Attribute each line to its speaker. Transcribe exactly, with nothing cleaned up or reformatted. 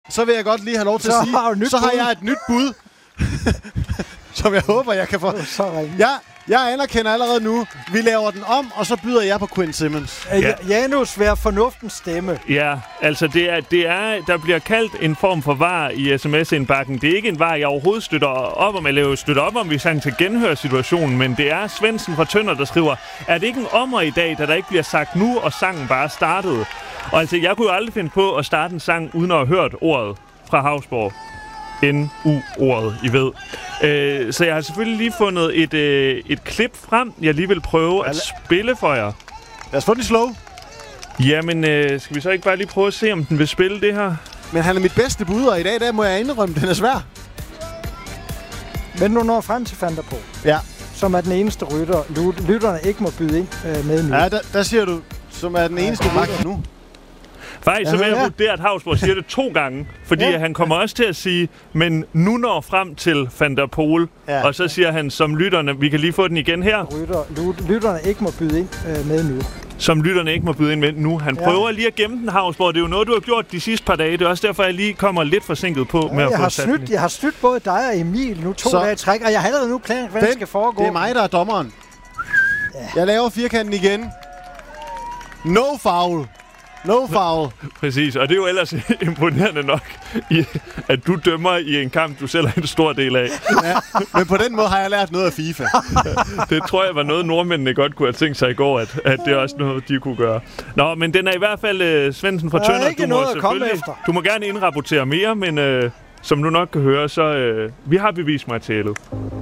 Speaker 1: Så vil jeg godt lige have lov til
Speaker 2: Så
Speaker 1: at sige,
Speaker 2: har,
Speaker 1: så har jeg et nyt bud, som jeg håber, jeg kan få. Ja, jeg anerkender allerede nu. Vi laver den om, og så byder jeg på Quinn Simmons.
Speaker 2: Ja. Janus, vær fornuftens stemme.
Speaker 3: Ja, altså det er, det er, der bliver kaldt en form for var i sms-indbakken. Det er ikke en var, jeg overhovedet støtter op om, eller støtter op om, hvis han til genhøre situationen, men det er Svendsen fra Tønder, der skriver, er det ikke en ommer i dag, da der ikke bliver sagt nu, og sangen bare startede? Og altså, jeg kunne jo aldrig finde på at starte en sang, uden at have hørt ordet fra Hausborg. N U-ordet, I ved. Øh, så jeg har selvfølgelig lige fundet et, øh, et klip frem, jeg lige vil prøve at spille for jer.
Speaker 1: Lad os få den slow.
Speaker 3: Jamen, øh, skal vi så ikke bare lige prøve at se, om den vil spille det her?
Speaker 1: Men han er mit bedste bud, og i dag der må jeg indrømme, den er svær.
Speaker 2: Men nu når frem til Van der Poel,
Speaker 1: ja.
Speaker 2: som er den eneste rytter, lytterne ikke må byde ind øh, med nu.
Speaker 1: Ja, der, der siger du, som er den eneste ja, rytter nu.
Speaker 3: Faktisk så vil jeg vurdere, at Hausborg siger det to gange, fordi ja. han kommer også til at sige, men nu når frem til Van der Poel, ja. og så siger han, som lytterne, vi kan lige få den igen her.
Speaker 2: Rytter, lytterne ikke må byde ind øh, med nu.
Speaker 3: Som lytterne ikke må byde ind med nu. Han ja. prøver lige at gemme den, Hausborg. Det er jo noget, du har gjort de sidste par dage. Det er også derfor, jeg lige kommer lidt forsinket på ja, med at
Speaker 2: jeg
Speaker 3: få
Speaker 2: har
Speaker 3: sat
Speaker 2: snydt, Jeg har snydt både dig og Emil nu to så dage i træk, og jeg har allerede nu planer, hvad der skal foregå.
Speaker 1: Det er mig, der er dommeren. Ja. Jeg laver firkanten igen. No foul. No foul.
Speaker 3: Præcis, og det er jo ellers imponerende nok, i, at du dømmer i en kamp, du selv er en stor del af.
Speaker 1: Ja, men på den måde har jeg lært noget af FIFA.
Speaker 3: Det tror jeg var noget, nordmændene godt kunne have tænkt sig i går, at, at det er også noget, de kunne gøre. Nå, men den er i hvert fald uh, Svendsen fra Tønder.
Speaker 2: Ikke
Speaker 3: du
Speaker 2: noget
Speaker 3: må
Speaker 2: at komme efter.
Speaker 3: Du må gerne indrapportere mere, men uh, som du nok kan høre, så uh, vi har bevismaterialet.